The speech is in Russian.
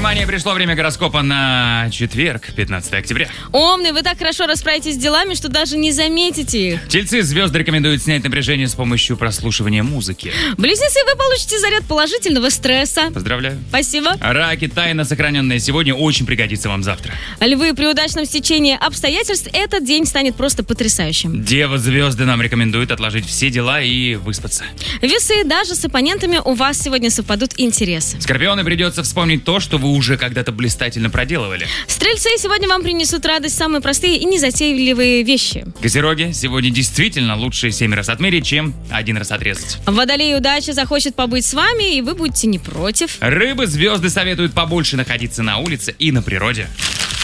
Внимание, пришло время гороскопа на четверг, 15 октября. Умный, вы так хорошо расправитесь с делами, что даже не заметите их. Тельцы, звезды рекомендуют снять напряжение с помощью прослушивания музыки. Близнецы, вы получите заряд положительного стресса. Поздравляю. Спасибо. Раки, тайна, сохраненная сегодня, очень пригодится вам завтра. Львы, при удачном стечении обстоятельств этот день станет просто потрясающим. Дева, звезды нам рекомендуют отложить все дела и выспаться. Весы, даже с оппонентами у вас сегодня совпадут интересы. Скорпионы, придется вспомнить то, что вы уже когда-то блистательно проделывали. Стрельцы, сегодня вам принесут радость самые простые и незатейливые вещи. Козероги, сегодня действительно лучше 7 раз отмерить, чем 1 раз отрезать. Водолей, удача захочет побыть с вами, и вы будете не против. Рыбы, звезды советуют побольше находиться на улице и на природе.